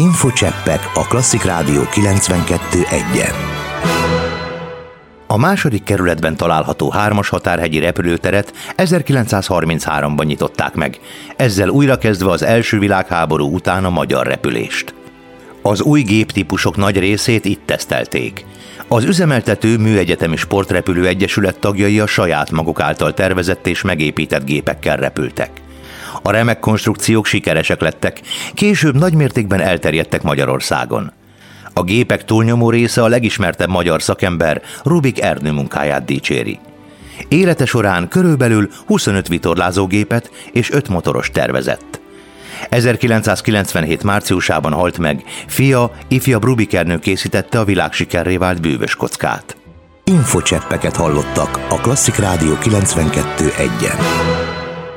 Infocseppek a Klasszik Rádió 92.1-en. A második kerületben található 3-as határhegyi repülőteret 1933-ban nyitották meg, ezzel újrakezdve az első világháború után a magyar repülést. Az új géptípusok nagy részét itt tesztelték. Az üzemeltető Műegyetemi Sportrepülő Egyesület tagjai a saját maguk által tervezett és megépített gépekkel repültek. A remek konstrukciók sikeresek lettek, később nagymértékben elterjedtek Magyarországon. A gépek túlnyomó része a legismertebb magyar szakember Rubik Ernő munkáját dicséri. Élete során körülbelül 25 vitorlázógépet és 5 motoros tervezett. 1997 márciusában halt meg, fia, ifjabb Rubik Ernő készítette a világsikerré vált bűvös kockát. Infocseppeket hallottak a Klasszik Rádió 92.1-en.